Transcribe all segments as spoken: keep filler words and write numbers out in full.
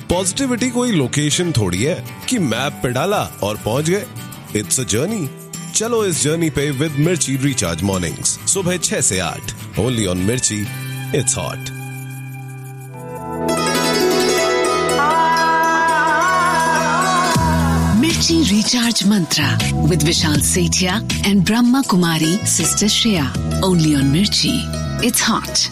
Positivity कोई location थोड़ी है कि मैप पे डाला और पहुंच गए। It's a journey. चलो इस जर्नी पे विद मिर्ची रिचार्ज मॉर्निंग्स सुबह छह से आठ ओनली ऑन मिर्ची। It's hot. मिर्ची recharge Mantra with Vishal Sethia and Brahma Kumari sister Shreya only on मिर्ची। It's hot.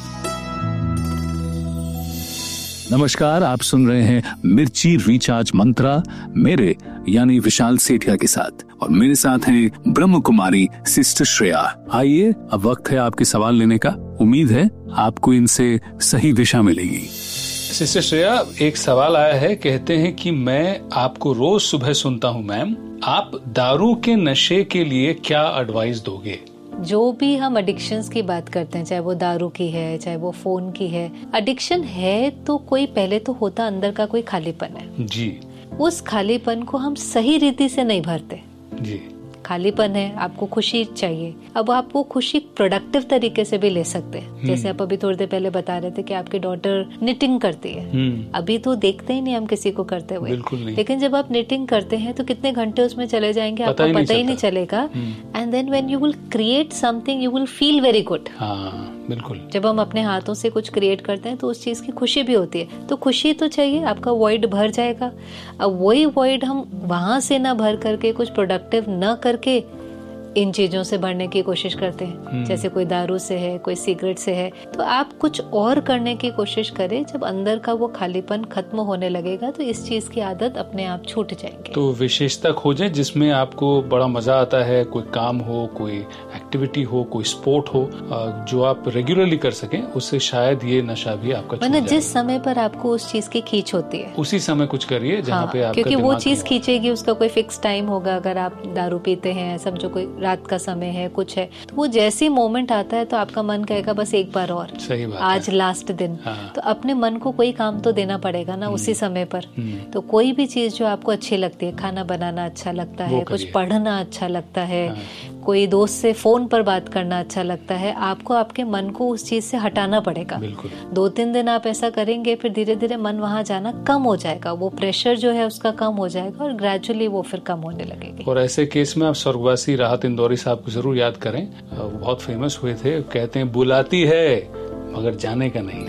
नमस्कार, आप सुन रहे हैं मिर्ची रिचार्ज मंत्रा मेरे यानी विशाल सेठिया के साथ, और मेरे साथ हैं ब्रह्म कुमारी सिस्टर श्रेया। आइए, अब वक्त है आपके सवाल लेने का। उम्मीद है आपको इनसे सही दिशा मिलेगी। सिस्टर श्रेया, एक सवाल आया है। कहते हैं कि मैं आपको रोज सुबह सुनता हूँ मैम, आप दारू के नशे के लिए क्या एडवाइस दोगे? जो भी हम एडिक्शंस की बात करते हैं, चाहे वो दारू की है, चाहे वो फोन की है, एडिक्शन है तो कोई पहले तो होता अंदर का कोई खालीपन है जी। उस खालीपन को हम सही रीति से नहीं भरते जी। खालीपन है, आपको खुशी चाहिए। अब आप वो खुशी प्रोडक्टिव तरीके से भी ले सकते हैं। जैसे आप अभी थोड़ी देर पहले बता रहे थे कि आपकी डॉटर निटिंग करती है। अभी तो देखते ही नहीं हम किसी को करते हुए, लेकिन जब आप निटिंग करते हैं तो कितने घंटे उसमें चले जाएंगे आपको पता ही नहीं चलेगा। And then when you will create something you will feel very good. बिल्कुल। जब हम अपने हाथों से कुछ क्रिएट करते हैं तो उस चीज की खुशी भी होती है। तो खुशी तो चाहिए, आपका वॉइड भर जाएगा। अब वही वॉइड हम वहां से ना भर करके कुछ प्रोडक्टिव न करके इन चीजों से भरने की कोशिश करते हैं। जैसे कोई दारू से है, कोई सिगरेट से है, तो आप कुछ और करने की कोशिश करें। जब अंदर का वो खालीपन खत्म होने लगेगा तो इस चीज की आदत अपने आप छूट जाएंगे। तो विशेषता खोजें जिसमें आपको बड़ा मजा आता है। कोई काम हो, कोई एक्टिविटी हो, कोई स्पोर्ट हो जो आप रेगुलरली कर सकें, उससे शायद ये नशा भी आपका छूट जाए। जिस समय पर आपको उस चीज की खींच होती है उसी समय कुछ करिए जहाँ हाँ, पे आपका क्योंकि वो चीज खींचेगी, उसका कोई फिक्स टाइम होगा। अगर आप दारू पीते हैं, समझो कोई रात का समय है, कुछ है, तो वो जैसी मोमेंट आता है तो आपका मन कहेगा बस एक बार और, सही बात आज है। लास्ट दिन हाँ। तो अपने मन को कोई काम तो देना पड़ेगा ना उसी समय पर। तो कोई भी चीज जो आपको अच्छी लगती है, खाना बनाना अच्छा लगता है, कुछ पढ़ना अच्छा लगता है, हाँ। कोई दोस्त से फोन पर बात करना अच्छा लगता है, आपको आपके मन को उस चीज से हटाना पड़ेगा। दो तीन दिन आप ऐसा करेंगे, फिर धीरे धीरे मन वहां जाना कम हो जाएगा, वो प्रेशर जो है उसका कम हो जाएगा और ग्रेजुअली वो फिर कम होने लगेगी। और ऐसे केस में आप स्वर्गवासी राहत इंदौरी साहब को जरूर याद करें। वो बहुत फेमस हुए थे। कहते हैं बुलाती है मगर जाने का नहीं।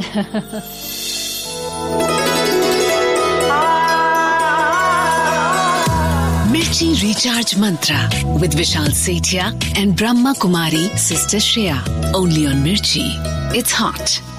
मिर्ची recharge Mantra with Vishal Sethia and Brahma Kumari sister Shreya only on मिर्ची। It's hot.